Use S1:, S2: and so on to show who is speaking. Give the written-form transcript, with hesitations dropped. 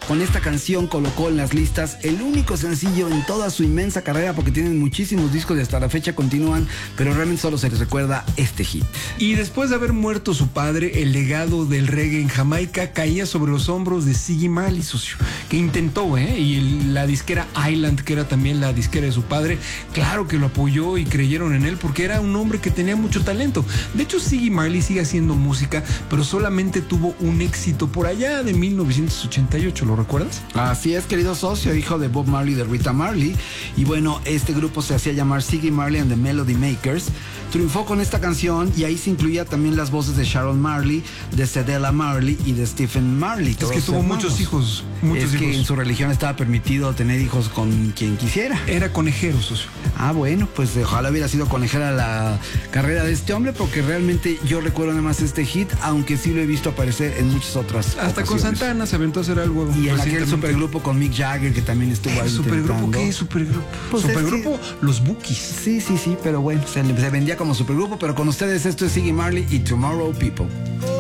S1: con esta canción colocó en las listas el único sencillo en toda su inmensa carrera, porque tienen muchísimos discos y hasta la fecha continúan, pero realmente solo se les recuerda este hit.
S2: Y después de haber muerto su padre, el legado del reggae en Jamaica caía sobre los hombros de Ziggy Marley, socio, que intentó, y la disquera Island, que era también la disquera de su padre, claro que lo apoyó y creyeron en él porque era un hombre que tenía mucho talento. De hecho, Ziggy Marley sigue haciendo música, pero solamente tuvo un éxito por allá de 1988, ¿lo recuerdas?
S1: Así es, querido socio, hijo de Bob Marley y de Rita Marley. Y bueno, este grupo se hacía llamar Ziggy Marley and the Melody Makers. Triunfó con esta canción y ahí se incluía también las voces de Sharon Marley, de Cedella Marley y de Stephen Marley.
S2: Es que tuvo muchos hijos.
S1: Que en su religión estaba permitido tener hijos con quien quisiera.
S2: Era conejero, socio.
S1: Ah, bueno, pues ojalá hubiera sido conejera la carrera de este hombre, porque realmente yo recuerdo nada más este hit, aunque sí lo he visto aparecer en muchas otras
S2: Hasta
S1: ocasiones.
S2: Con Santana se aventó a hacer algo.
S1: Y en aquel supergrupo con Mick Jagger, que también estuvo ahí
S2: ¿Supergrupo
S1: intentando.
S2: qué? ¿Supergrupo?
S1: Pues
S2: Supergrupo, los Bookies.
S1: Sí, pero bueno, se vendía como supergrupo, pero con ustedes esto es Ziggy Marley y Tomorrow People.